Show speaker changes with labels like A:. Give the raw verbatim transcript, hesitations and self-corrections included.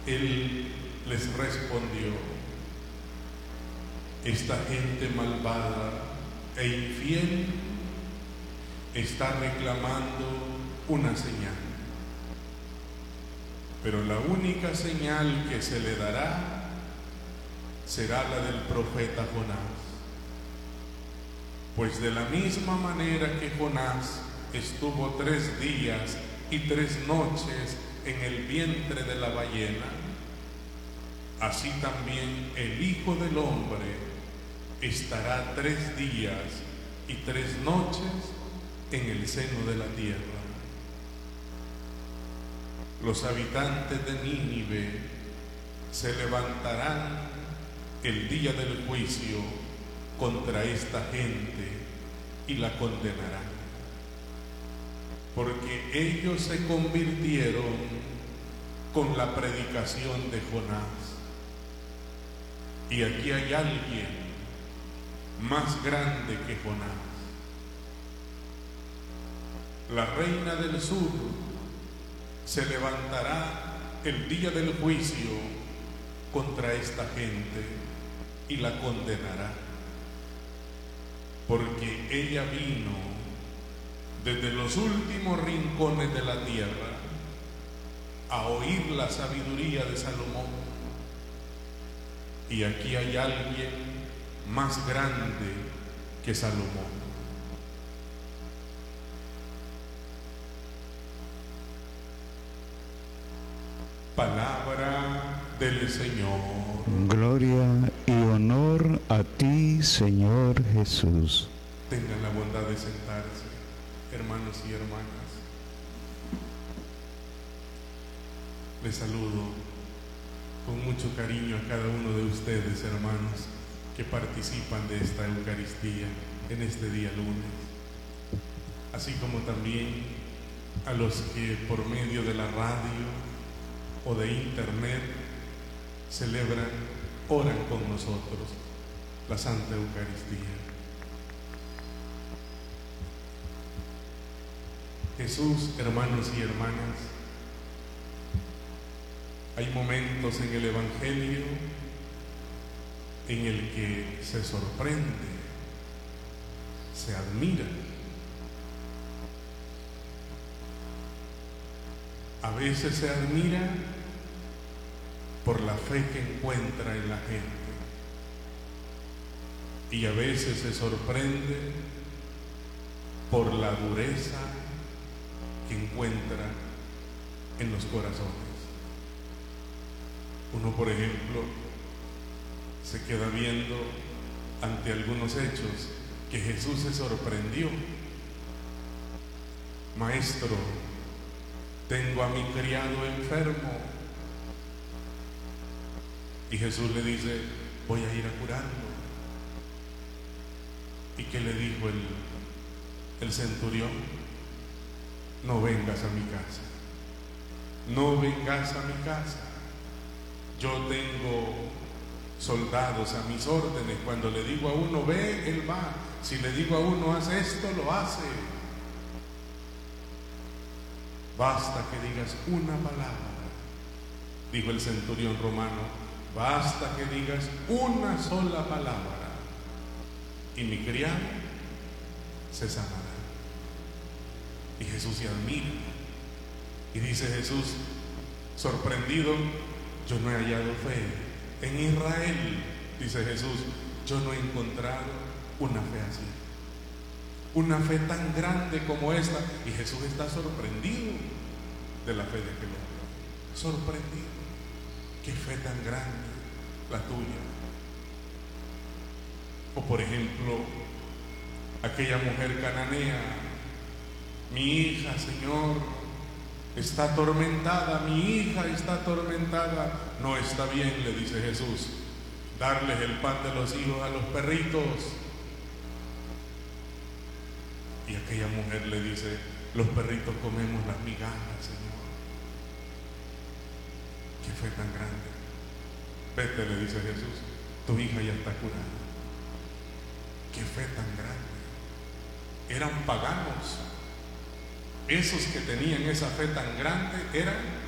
A: Él les respondió: esta gente malvada e infiel está reclamando una señal, pero la única señal que se le dará será la del profeta Jonás. Pues de la misma manera que Jonás estuvo tres días y tres noches en el vientre de la ballena, así también el Hijo del Hombre estará tres días y tres noches en el seno de la tierra. Los habitantes de Nínive se levantarán el día del juicio contra esta gente y la condenarán, porque ellos se convirtieron con la predicación de Jonás. Y aquí hay alguien más grande que Jonás. La reina del sur se levantará el día del juicio contra esta gente y la condenará, porque ella vino desde los últimos rincones de la tierra a oír la sabiduría de Salomón. Y aquí hay alguien más grande que Salomón. Palabra del Señor.
B: Gloria y honor a ti, Señor Jesús.
A: Tengan la bondad de sentarse, hermanos y hermanas. Les saludo con mucho cariño a cada uno de ustedes, hermanos, que participan de esta Eucaristía en este día lunes, así como también a los que por medio de la radio o de internet celebran, oran con nosotros la Santa Eucaristía. Jesús, hermanos y hermanas, hay momentos en el Evangelio en el que se sorprende, se admira. A veces se admira por la fe que encuentra en la gente, y a veces se sorprende por la dureza que encuentra en los corazones. Uno, por ejemplo, se queda viendo ante algunos hechos que Jesús se sorprendió. Maestro, tengo a mi criado enfermo. Y Jesús le dice, voy a ir a curarlo. ¿Y qué le dijo el, el centurión? No vengas a mi casa. No vengas a mi casa. Yo tengo soldados a mis órdenes. Cuando le digo a uno, ve, él va. Si le digo a uno, haz esto, lo hace. Basta que digas una palabra, dijo el centurión romano, basta que digas una sola palabra y mi criado se sanará. Y Jesús se admira y dice Jesús, sorprendido, yo no he hallado fe en Israel. Dice Jesús, yo no he encontrado una fe así, una fe tan grande como esta. Y Jesús está sorprendido de la fe de aquel hombre, sorprendido. Qué fe tan grande la tuya. O por ejemplo, aquella mujer cananea, mi hija, Señor, está atormentada, mi hija está atormentada. No está bien, le dice Jesús, darles el pan de los hijos a los perritos. Y aquella mujer le dice, los perritos comemos las migajas, Señor. Qué fe tan grande. Vete, le dice Jesús, tu hija ya está curada. Qué fe tan grande. Eran paganos. Esos que tenían esa fe tan grande eran